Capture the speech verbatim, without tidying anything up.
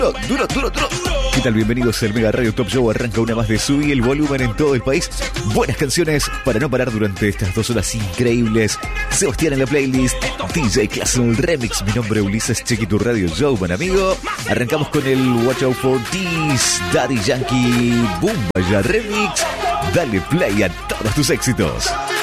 Duro, duro, duro. ¿Qué tal? Bienvenidos al Mega Radio Top Show. Arranca una más de Subí el volumen en todo el país. Buenas canciones para no parar durante estas dos horas increíbles. Sebastián en la playlist, D J Class en el remix. Mi nombre es Ulises, cheque tu radio show, buen amigo. Arrancamos con el Watch Out for This, Daddy Yankee, Boom Vaya remix. Dale play a todos tus éxitos.